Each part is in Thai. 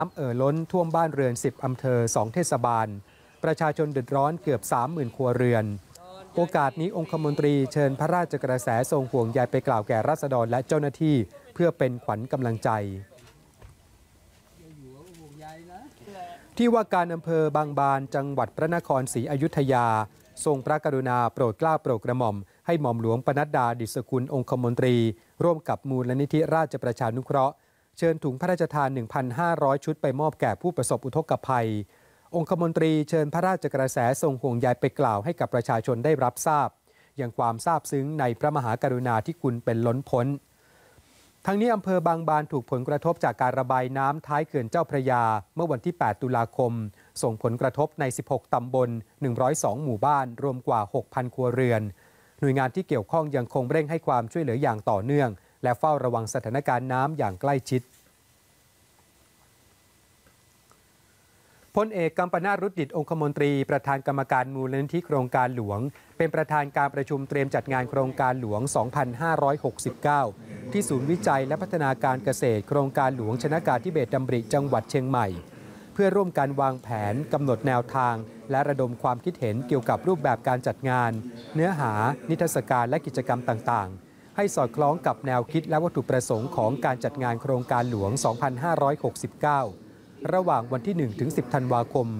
น้ำล้นท่วมบ้านเรือน10 อำเภอ 2 เทศบาลประชาชนเดือดร้อนเกือบ 30,000 ครัวเรือนโอกาสนี้องคมนตรีเชิญพระราชกระแสทรงห่วงใยไปกล่าวแก่ราษฎรและเจ้าหน้าที่เพื่อเป็นขวัญกำลังใจที่ว่าการอำเภอบางบานจังหวัดพระนครศรีอยุธยาทรงพระกรุณาโปรดเกล้าโปรดกระหม่อมให้หม่อมหลวงปนัดดาดิษฐกุลองคมนตรีร่วมกับมูลนิธิราชประชานุเคราะห์เชิญถุงพระราชทาน 1,500 ชุดไปมอบแก่ผู้ประสบอุทกภัยองคมนตรีเชิญพระราชกระแสทรงห่วงใยไปกล่าวให้กับประชาชนได้รับทราบอย่างความซาบซึ้งในพระมหากรุณาธิคุณเป็นล้นพ้นทั้งนี้อำเภอบางบานถูกผลกระทบจากการระบายน้ำท้ายเขื่อนเจ้าพระยาเมื่อวันที่ 8 ตุลาคมส่งผลกระทบใน 16 ตำบล 102 หมู่บ้านรวมกว่า 6,000 ครัวเรือนหน่วยงานที่เกี่ยวข้องยังคงเร่งให้ความช่วยเหลืออย่างต่อเนื่องและเฝ้าระวังสถานการณ์น้ำอย่างใกล้ชิดพลเอกกัมปนาท รุตดิษฐ์องคมนตรีประธานกรรมการมูลนิธิโครงการหลวงเป็นประธานการประชุมเตรียมจัดงานโครงการหลวง 2569 ที่ศูนย์วิจัยและพัฒนาการเกษตรโครงการหลวงชนกาธิเบศรดำริจังหวัดเชียงใหม่เพื่อร่วมกันวางแผนกำหนดแนวทางและระดมความคิดเห็นเกี่ยวกับรูปแบบการจัดงานเนื้อหานิทรรศการและกิจกรรมต่างๆให้สอดคล้องกับแนวคิดและวัตถุประสงค์ของการจัดงานโครงการหลวง 2569ระหว่างวันที่ 1-10 ธันวาคม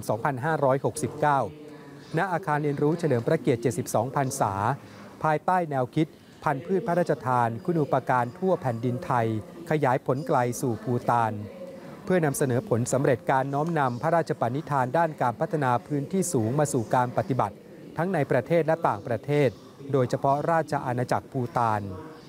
2569 ณ อาคารเรียนรู้เฉลิมพระเกียรติ 72 พรรษา ภายใต้แนวคิดพันธุ์พืชพระราชทานคุณูปการทั่วแผ่นดินไทย ขยายผลไกลสู่ภูฏานเพื่อนำเสนอผลสำเร็จการน้อมนำพระราชปณิธานด้านการพัฒนาพื้นที่สูงมาสู่การปฏิบัติทั้งในประเทศและต่างประเทศโดยเฉพาะราชอาณาจักรภูฏาน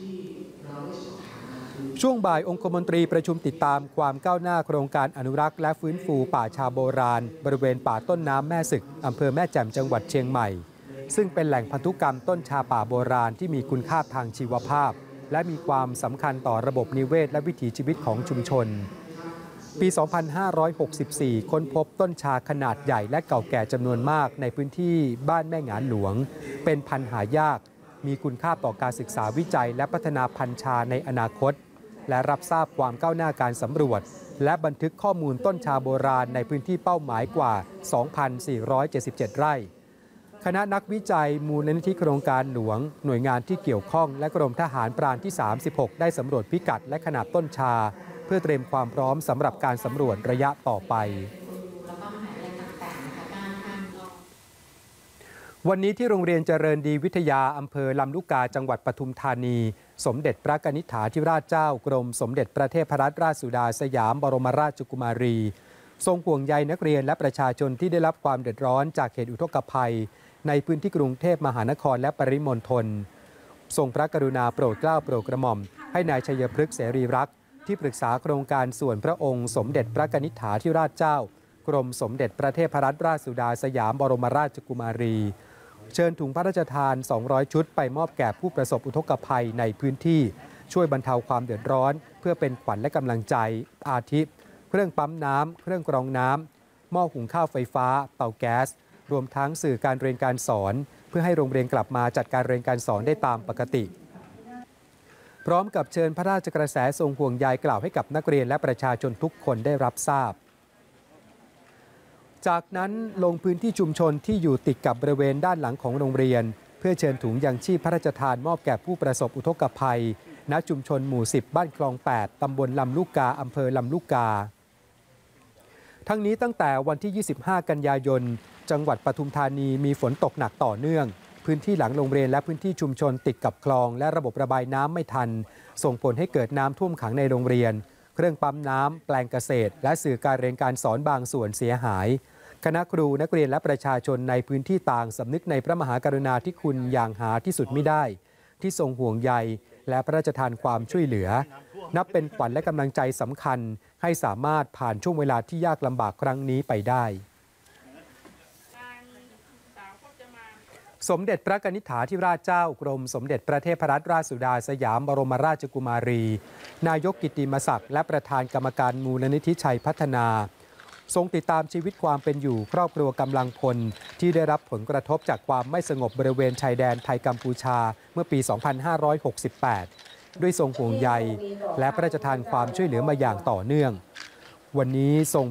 ช่วงบ่ายองคมนตรีประชุมติดตามความก้าวหน้าโครงการอนุรักษ์และฟื้นฟูป่าชาโบราณบริเวณป่าต้นน้ำแม่สึกอำเภอแม่แจ่มจังหวัดเชียงใหม่ซึ่งเป็นแหล่งพันธุกรรมต้นชาป่าโบราณที่มีคุณค่าทางชีวภาพและมีความสำคัญต่อระบบนิเวศและวิถีชีวิตของชุมชนปี 2564 ค้นพบต้นชาขนาดใหญ่และเก่าแก่จำนวนมากในพื้นที่บ้านแม่หงานหลวงเป็นพันธุ์หายากมีคุณค่าต่อการศึกษาวิจัยและพัฒนาพันธุ์ชาในอนาคตและรับทราบความก้าวหน้าการสำรวจและบันทึกข้อมูลต้นชาโบราณในพื้นที่เป้าหมายกว่า 2,477 ไร่คณะนักวิจัยมูลนิธิโครงการหลวงหน่วยงานที่เกี่ยวข้องและกรมทหารพรานที่ 36 ได้สำรวจพิกัดและขนาดต้นชาเพื่อเตรียมความพร้อมสำหรับการสำรวจระยะต่อไปวันนี้ที่โรงเรียนเจริญดีวิทยาอำเภอลำลูกกาจังหวัดปทุมธานีสมเด็จพระกนิษฐาธิราชเจ้ากรมสมเด็จพระเทพรัตนราชสุดาสยามบรมราชกุมารีทรงห่วงใยนักเรียนและประชาชนที่ได้รับความเดือดร้อนจากเหตุอุทกภัยในพื้นที่กรุงเทพมหานครและปริมณฑลทรงพระกรุณาโปรดเกล้าโปรดกระหม่อมให้นายชัยพฤกษ์เสรีรักษ์ที่ปรึกษาโครงการส่วนพระองค์สมเด็จพระกนิษฐาธิราชเจ้ากรมสมเด็จพระเทพรัตนราชสุดาสยามบรมราชกุมารีเชิญถุงพระราชทาน 200 ชุดไปมอบแก่ผู้ประสบอุทกภัยในพื้นที่ช่วยบรรเทาความเดือดร้อนเพื่อเป็นขวัญและกำลังใจอาทิเครื่องปั๊มน้ำเครื่องกรองน้ำหม้อหุงข้าวไฟฟ้าเตาแก๊สรวมทั้งสื่อการเรียนการสอนเพื่อให้โรงเรียนกลับมาจัดการเรียนการสอนได้ตามปกติพร้อมกับเชิญพระราชกระแสทรงห่วงใยกล่าวให้กับนักเรียนและประชาชนทุกคนได้รับทราบจากนั้นลงพื้นที่ชุมชนที่อยู่ติดกับบริเวณด้านหลังของโรงเรียนเพื่อเชิญถุงยังชีพพระราชทานมอบแก่ผู้ประสบอุทกภัยณชุมชนหมู่ 10 บ้านคลอง 8 ตำบลลำลูกกาอำเภอลำลูกกาทั้งนี้ตั้งแต่วันที่ 25 กันยายนจังหวัดปทุมธานีมีฝนตกหนักต่อเนื่องพื้นที่หลังโรงเรียนและพื้นที่ชุมชนติดกับคลองและระบบระบายน้ำไม่ทันส่งผลให้เกิดน้ำท่วมขังในโรงเรียนเครื่องปั๊มน้ำแปลงเกษตรและสื่อการเรียนการสอนบางส่วนเสียหายคณะครูนักเรียนและประชาชนในพื้นที่ต่างสำนึกในพระมหากรุณาธิคุณอย่างหาที่สุดมิได้ที่ทรงห่วงใยและพระราชทานความช่วยเหลือนับเป็นขวัญและกำลังใจสำคัญให้สามารถผ่านช่วงเวลาที่ยากลำบากครั้งนี้ไปได้สมเด็จพระกนิษฐาธิราชเจ้ากรมสมเด็จพระเทพรัตนราชสุดาสยามบรมราชกุมารีนายกกิตติมศักดิ์และประธานกรรมการมูลนิธิชัยพัฒนาทรงติดตามชีวิตความเป็นอยู่ครอบครัวกำลังพลที่ได้รับผลกระทบจากความไม่สงบบริเวณชายแดนไทยกัมพูชาเมื่อปี 2568 ด้วยทรงห่วงใยและพระราชทานความช่วยเหลือมาอย่างต่อเนื่องวันนี้ทรง